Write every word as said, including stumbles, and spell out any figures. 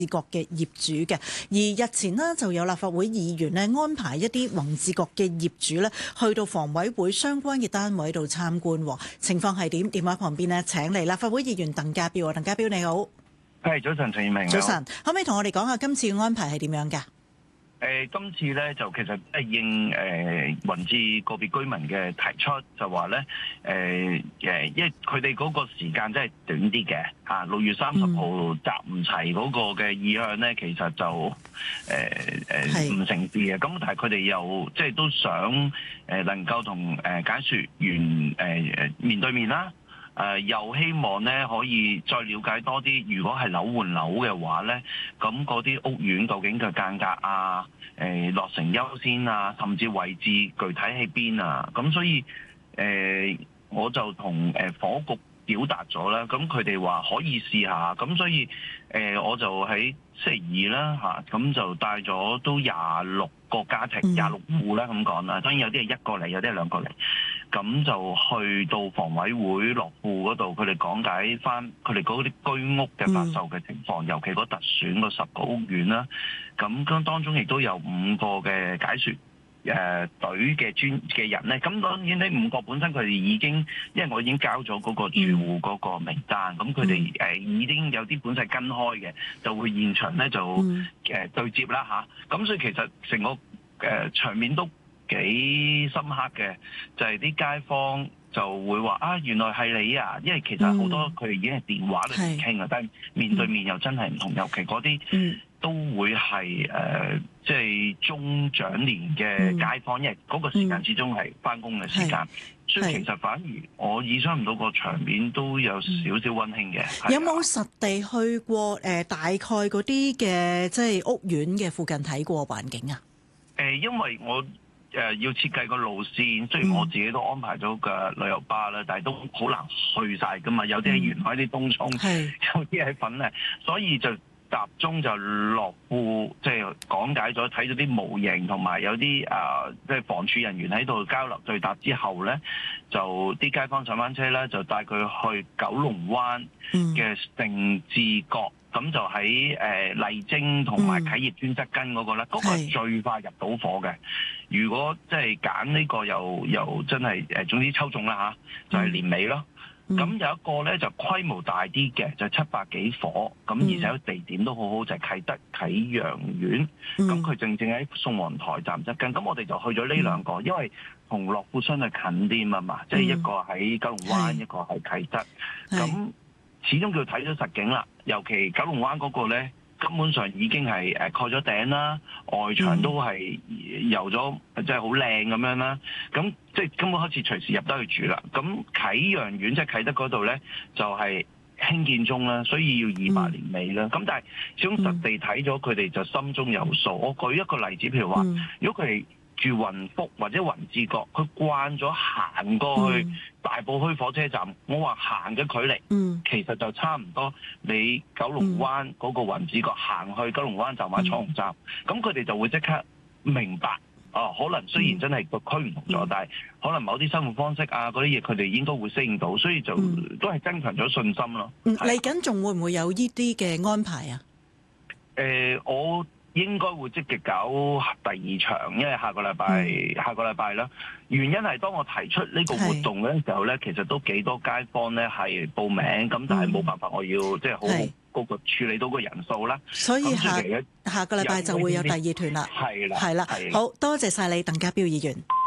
置閣嘅業主嘅。而日前呢，就有立法會議員呢安排一啲宏置閣嘅業主呢去到房委會相關嘅單位度參觀，情況係點？電話旁邊呢，請嚟立法會議員鄧家彪啊，鄧家彪你好。 係早晨，陳燕明。 早晨，可唔可以同我哋講下今次嘅安排係點樣㗎？ 誒、呃，今次咧就其實係應誒宏置個別居民嘅提出，就話咧誒誒，因為佢哋嗰個時間真係短啲嘅嚇，六月三十號集唔齊嗰個嘅意向咧，其實就誒誒唔成事嘅。咁但係佢哋又即係都想誒、呃、能夠同誒解說員誒誒面對面啦。誒、呃、又希望咧可以再了解多啲，如果係樓換樓嘅話咧，咁嗰啲屋苑究竟嘅間隔啊、誒、呃、落成優先啊，甚至位置具體喺邊啊？咁所以誒、呃，我就同誒房屋局表達咗啦，咁佢哋話可以試下，咁所以誒、呃、我就喺星期二啦嚇，咁、啊、就帶咗都廿六個家庭、廿六戶啦咁講啦，當然有啲係一個嚟，有啲係兩個嚟。咁就去到房委會樂富嗰度，佢哋講解翻佢哋嗰啲居屋嘅發售嘅情況，嗯、尤其嗰特選嗰十個屋苑啦。咁咁當中亦都有五個嘅解說誒隊嘅專嘅人咧。咁當然呢五個本身佢哋已經，因為我已經交咗嗰個住戶嗰個名單，咁佢哋誒已經有啲本身跟開嘅，就會現場咧就誒對接啦吓。咁、啊、所以其實成個誒、呃、場面都幾深刻嘅，就係、是、啲街坊就會話啊，原來係你啊！因為其實好多佢哋已經係電話裏面傾啊，嗯、但係面對面又真係唔同，嗯、尤其嗰啲都會係誒，即係中長年嘅街坊，嗯、因為嗰個時間始終係返工嘅時間，嗯、所以其實反而我意想唔到個場面都有少少溫馨嘅。 嗯、有冇實地去過誒、呃？大概嗰啲嘅即係屋苑嘅附近睇過環境啊？ 誒、呃，因為我。誒、呃、要設計個路線，雖然我自己都安排咗個旅遊巴啦，但係都好難去晒噶嘛。有啲喺沿海啲東涌，嗯、有啲喺粉嶺，所以就集中就落戶，即係講解咗，睇咗啲模型，同埋有啲誒即係房署人員喺度交流對答之後咧，就啲街坊上翻車咧，就帶佢去九龍灣嘅盛置閣。咁就喺誒麗晶同埋啟業邨側根嗰個咧，嗰、嗯、個係最快入到伙嘅。如果即係揀呢個又又真係誒，總之抽中啦嚇，就係、是、年尾咯。咁、嗯、有一個咧就規模大啲嘅，就七百幾伙，咁、嗯、而且地點都好好，就係、是、啟德啟陽苑。咁佢、嗯、正正喺宋皇臺站側根。咁我哋就去咗呢兩個，嗯、因為同樂富相對近啲啊嘛，即係、嗯、一個喺九龍灣，是一個喺啟德。咁是始終叫睇咗實景啦，尤其九龍灣嗰個咧，根本上已經係誒蓋咗頂啦，外牆都係油咗，即係好靚咁樣啦。咁即係根本開始隨時入得去住啦。咁啟陽苑即係啟德嗰度咧，就係、是、興建中啦，所以要二百年尾啦。咁、嗯、但係始終實地睇咗，佢哋就心中有數。我舉一個例子，譬如話，嗯、如果佢哋住雲福或者宏置閣，佢慣咗行過去大埔墟火車站，我話行嘅距離，嗯、其實就差唔多你九龍灣嗰個宏置閣行去九龍灣站或者彩虹站，咁佢哋就會即刻明白，哦、啊，可能雖然真係個區唔同咗，嗯、但係可能某啲生活方式啊嗰啲嘢，佢哋應該會適應到，所以就、嗯、都係增強咗信心咯。 嚟緊仲會唔會有呢啲嘅安排啊？ 誒、呃，我。應該會積極搞第二場，因為下個禮拜、嗯、下個禮拜啦。原因係當我提出呢個活動嘅時候咧，是其實都幾多街坊咧係報名，咁、嗯、但係冇辦法，我要即係好好嗰個處理到個人數啦。 所以下下個禮拜就會有第二團啦。係啦，係啦，好多謝晒你，鄧家彪議員。